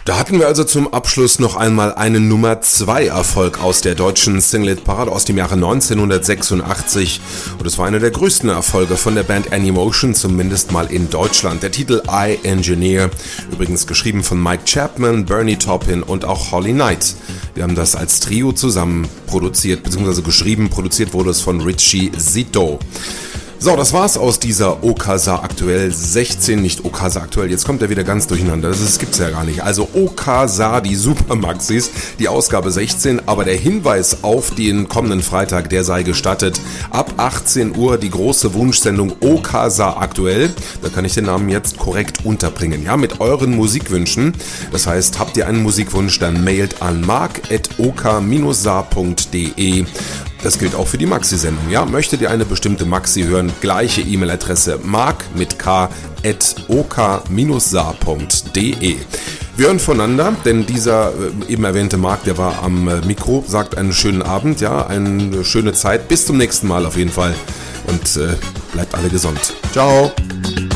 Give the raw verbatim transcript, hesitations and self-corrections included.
Da hatten wir also zum Abschluss noch einmal einen Nummer zwei Erfolg aus der deutschen Single-Parade aus dem Jahre neunzehnhundertsechsundachtzig. Und es war einer der größten Erfolge von der Band Animotion, zumindest mal in Deutschland. Der Titel I Engineer, übrigens geschrieben von Mike Chapman, Bernie Taupin und auch Holly Knight. Wir haben das als Trio zusammen produziert, beziehungsweise geschrieben, produziert wurde es von Richie Zito. So, das war's aus dieser Okasa aktuell sechzehn, nicht Okasa aktuell, jetzt kommt er wieder ganz durcheinander, das, das gibt's ja gar nicht. Also Okasa, die Supermaxis, die Ausgabe sechzehn, aber der Hinweis auf den kommenden Freitag, der sei gestattet. Ab achtzehn Uhr die große Wunschsendung Okasa aktuell, da kann ich den Namen jetzt korrekt unterbringen, ja, mit euren Musikwünschen. Das heißt, habt ihr einen Musikwunsch, dann mailt an mark at oka sa punkt de. Das gilt auch für die Maxi-Sendung, ja. Möchtet ihr eine bestimmte Maxi hören? Gleiche E-Mail-Adresse mark mit k at oka sa punkt de. Wir hören voneinander, denn dieser äh, eben erwähnte Marc, der war am äh, Mikro, sagt einen schönen Abend, ja, eine schöne Zeit. Bis zum nächsten Mal auf jeden Fall und äh, bleibt alle gesund. Ciao.